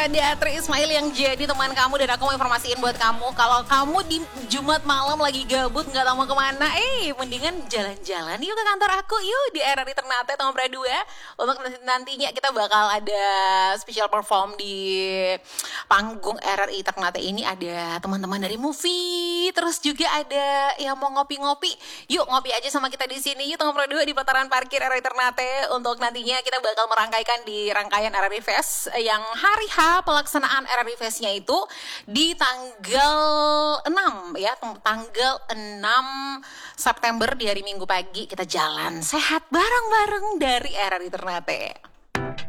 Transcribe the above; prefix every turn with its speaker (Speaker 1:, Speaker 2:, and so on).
Speaker 1: Ada Tri Ismail yang jadi teman kamu dan aku mau informasiin buat kamu kalau kamu di Jumat malam lagi gabut nggak tahu mau kemana, mendingan jalan-jalan yuk ke kantor aku yuk di RRI Ternate Tambora 2 untuk nantinya kita bakal ada special perform di panggung RRI Ternate ini. Ada teman-teman dari movie, terus juga ada yang mau ngopi-ngopi, yuk ngopi aja sama kita di sini yuk Tambora 2 di pelataran parkir RRI Ternate. Untuk nantinya kita bakal merangkaikan di rangkaian RRI Fest yang hari H pelaksanaan RRI Fest-nya itu di tanggal 6 ya, tanggal 6 September di hari Minggu pagi. Kita jalan sehat bareng-bareng dari RRI Ternate.